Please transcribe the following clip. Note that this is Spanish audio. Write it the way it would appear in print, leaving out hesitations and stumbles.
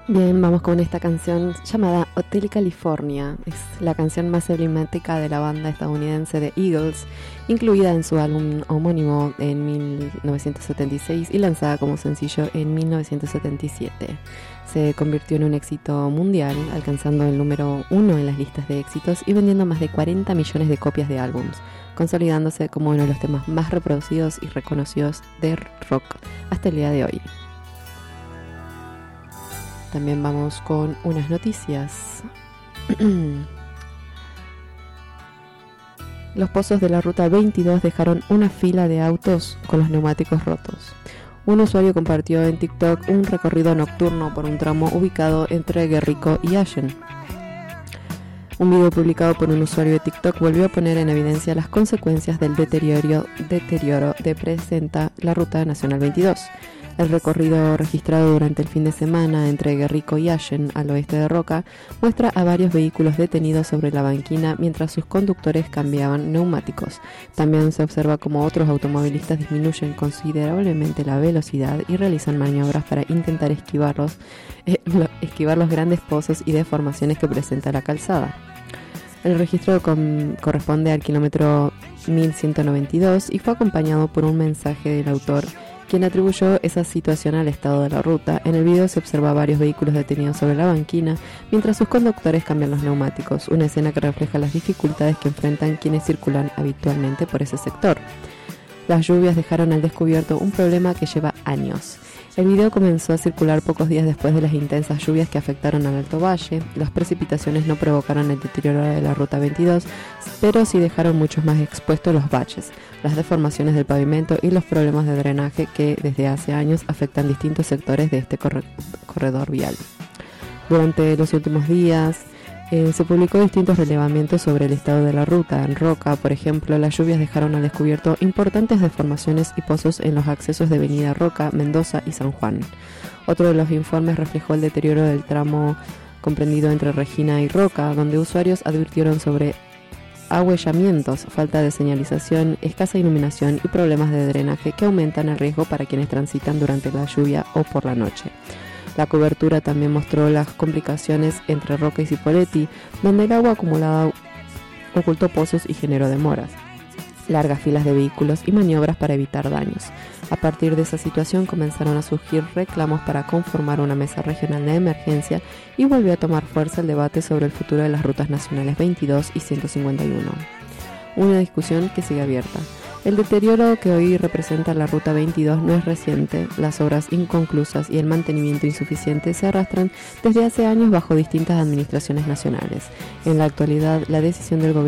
Bien, vamos con esta canción llamada Hotel California. Es la canción más emblemática de la banda estadounidense The Eagles, incluida en su álbum homónimo en 1976 y lanzada como sencillo en 1977. Se convirtió en un éxito mundial, alcanzando el número 1 en las listas de éxitos y vendiendo más de 40 millones de copias de álbums, consolidándose como uno de los temas más reproducidos y reconocidos de rock hasta el día de hoy. También vamos con unas noticias. Los pozos de la ruta 22 dejaron una fila de autos con los neumáticos rotos. Un usuario compartió en TikTok un recorrido nocturno por un tramo ubicado entre Guerrico y Allen. Un video publicado por un usuario de TikTok volvió a poner en evidencia las consecuencias del deterioro que presenta la ruta nacional 22. El recorrido registrado durante el fin de semana entre Guerrico y Allen, al oeste de Roca, muestra a varios vehículos detenidos sobre la banquina mientras sus conductores cambiaban neumáticos. También se observa cómo otros automovilistas disminuyen considerablemente la velocidad y realizan maniobras para intentar esquivar los grandes pozos y deformaciones que presenta la calzada. El registro corresponde al kilómetro 1192 y fue acompañado por un mensaje del autor, quien atribuyó esa situación al estado de la ruta. En el video se observa varios vehículos detenidos sobre la banquina mientras sus conductores cambian los neumáticos, una escena que refleja las dificultades que enfrentan quienes circulan habitualmente por ese sector. Las lluvias dejaron al descubierto un problema que lleva años. El video comenzó a circular pocos días después de las intensas lluvias que afectaron al Alto Valle. Las precipitaciones no provocaron el deterioro de la ruta 22, pero sí dejaron muchos más expuestos los baches, las deformaciones del pavimento y los problemas de drenaje que desde hace años afectan distintos sectores de este corredor vial. Durante los últimos días se publicó distintos relevamientos sobre el estado de la ruta. En Roca, por ejemplo, las lluvias dejaron al descubierto importantes deformaciones y pozos en los accesos de Avenida Roca, Mendoza y San Juan. Otro de los informes reflejó el deterioro del tramo comprendido entre Regina y Roca, donde usuarios advirtieron sobre ahuellamientos, falta de señalización, escasa iluminación y problemas de drenaje que aumentan el riesgo para quienes transitan durante la lluvia o por la noche. La cobertura también mostró las complicaciones entre Roca y Cipolletti, donde el agua acumulada ocultó pozos y generó demoras, largas filas de vehículos y maniobras para evitar daños. A partir de esa situación comenzaron a surgir reclamos para conformar una mesa regional de emergencia y volvió a tomar fuerza el debate sobre el futuro de las rutas nacionales 22 y 151. Una discusión que sigue abierta. El deterioro que hoy representa la ruta 22 no es reciente. Las obras inconclusas y el mantenimiento insuficiente se arrastran desde hace años bajo distintas administraciones nacionales. En la actualidad, la decisión del gobierno